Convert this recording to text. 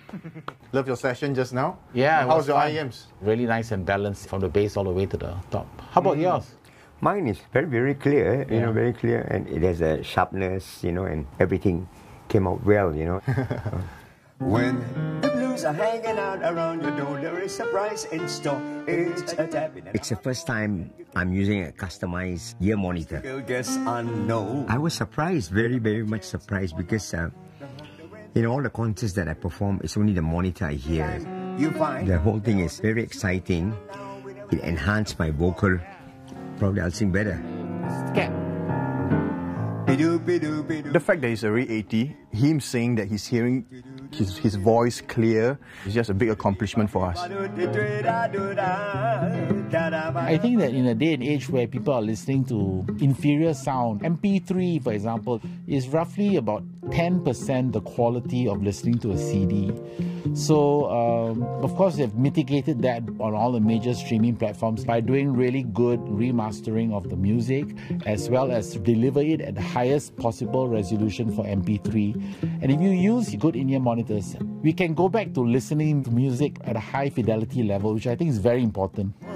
Love your session just now. Yeah. How's your fun. IEMs? Really nice and balanced from the bass all the way to the top. How about yours? Mine is very, very clear, very clear, and it has a sharpness, and everything came out well, When the blues are hanging out around your door, there is a prize in store. It's a tapping. It's the first time I'm using a customized ear monitor. Guess I know. I was surprised, very, very much surprised, because in all the concerts that I perform, it's only the monitor I hear. You find The whole thing is very exciting. It enhanced my vocal. Probably I'll sing better. The fact that he's already 80, him saying that he's hearing his voice clear is just a big accomplishment for us. I think that in a day and age where people are listening to inferior sound, MP3, for example, is roughly about 10% the quality of listening to a CD. So, of course, they've mitigated that on all the major streaming platforms by doing really good remastering of the music, as well as to deliver it at the highest possible resolution for MP3. And if you use good in-ear monitors, we can go back to listening to music at a high fidelity level, which I think is very important.